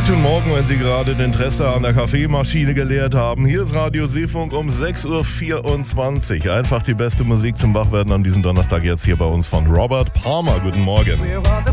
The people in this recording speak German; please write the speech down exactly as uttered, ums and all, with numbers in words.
Guten Morgen, wenn Sie gerade den Tresser an der Kaffeemaschine geleert haben. Hier ist Radio Seefunk um sechs Uhr vierundzwanzig. Einfach die beste Musik zum Wachwerden an diesem Donnerstag jetzt hier bei uns von Robert Palmer. Guten Morgen.